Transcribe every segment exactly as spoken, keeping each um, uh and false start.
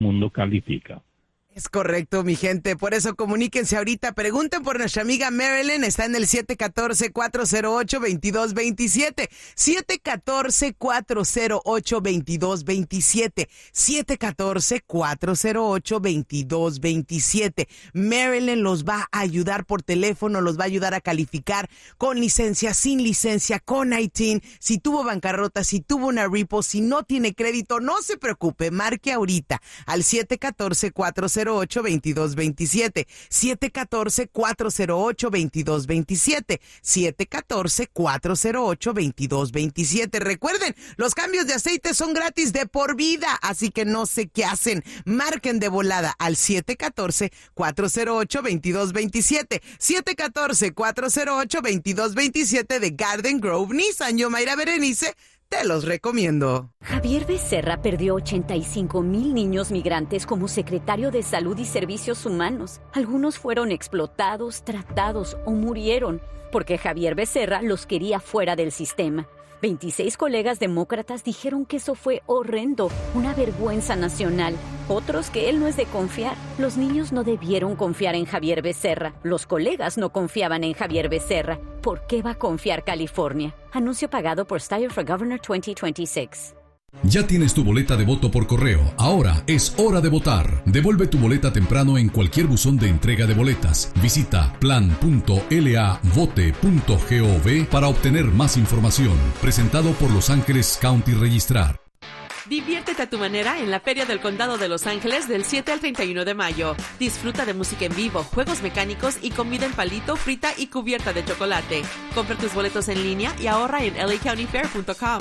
mundo califica. Es correcto, mi gente. Por eso comuníquense ahorita. Pregunten por nuestra amiga Marilyn. Está en el siete uno cuatro, cuatro cero ocho, dos dos dos siete. siete uno cuatro, cuatro cero ocho, dos dos dos siete. siete uno cuatro, cuatro cero ocho, dos dos dos siete. Marilyn los va a ayudar por teléfono, los va a ayudar a calificar con licencia, sin licencia, con I T I N. Si tuvo bancarrota, si tuvo una repo, si no tiene crédito, no se preocupe. Marque ahorita al siete uno cuatro, cuatro cero ocho, dos dos dos siete. siete uno cuatro, cuatro cero ocho, dos dos dos siete. siete uno cuatro, cuatro cero ocho, dos dos dos siete. Recuerden, los cambios de aceite son gratis de por vida, así que no sé qué hacen. Marquen de volada al siete uno cuatro, cuatro cero ocho, dos dos dos siete. siete uno cuatro, cuatro cero ocho, dos dos dos siete de Garden Grove Nissan. Yo, Mayra Berenice, te los recomiendo. Javier Becerra perdió ochenta y cinco mil niños migrantes como secretario de Salud y Servicios Humanos. Algunos fueron explotados, tratados o murieron porque Javier Becerra los quería fuera del sistema. veintiséis colegas demócratas dijeron que eso fue horrendo, una vergüenza nacional. Otros que él no es de confiar. Los niños no debieron confiar en Javier Becerra. Los colegas no confiaban en Javier Becerra. ¿Por qué va a confiar California? Anuncio pagado por Steyer for Governor veinte veintiséis. Ya tienes tu boleta de voto por correo. Ahora es hora de votar. Devuelve tu boleta temprano en cualquier buzón de entrega de boletas. Visita plan punto l a vote punto gov para obtener más información. Presentado por Los Ángeles County Registrar. Diviértete a tu manera en la Feria del Condado de Los Ángeles del siete al treinta y uno de mayo. Disfruta de música en vivo, juegos mecánicos y comida en palito, frita y cubierta de chocolate. Compra tus boletos en línea y ahorra en l a county fair punto com.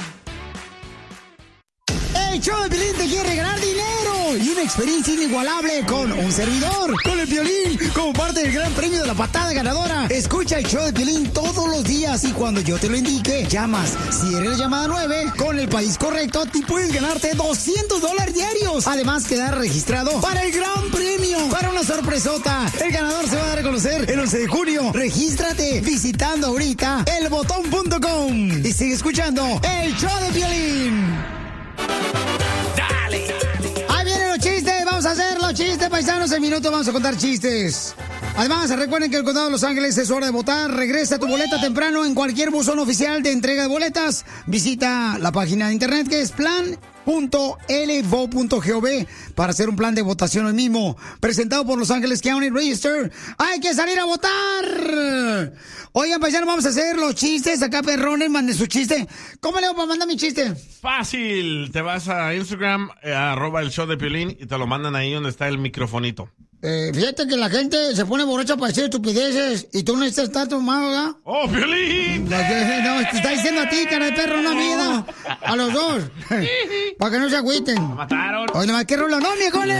El show de Piolín te quiere regalar dinero y una experiencia inigualable con un servidor, con el Piolín, como parte del gran premio de la patada ganadora. Escucha el show de Piolín todos los días y cuando yo te lo indique, llamas. Si eres la llamada nueve, con el país correcto, te puedes ganarte doscientos dólares diarios. Además, quedar registrado para el gran premio, para una sorpresota. El ganador se va a dar a conocer el once de junio. Regístrate visitando ahorita el botón punto com y sigue escuchando el show de Piolín. Dale. Ahí vienen los chistes, vamos a hacer los chistes, paisanos. En minuto vamos a contar chistes. Además, recuerden que el Condado de Los Ángeles es hora de votar. Regresa tu boleta temprano en cualquier buzón oficial de entrega de boletas. Visita la página de internet que es plan punto l v o punto gov para hacer un plan de votación hoy mismo. Presentado por Los Ángeles County Register. ¡Hay que salir a votar! Oigan, paisanos, vamos a hacer los chistes. Acá, perrones, manden su chiste. ¿Cómo le hago para mandar mi chiste? Fácil. Te vas a Instagram, eh, arroba el show de Piolín y te lo mandan ahí donde está el microfonito. Eh, fíjate que la gente se pone borracha para decir estupideces y tú no estás tan tomado, ¿verdad? ¡Oh, Piolín! No, te está diciendo a ti, cara de perro, no a mí, ¿no? A los dos. Para que no se agüiten. Me mataron. Oye, no, ¿qué rollo? No, viejones.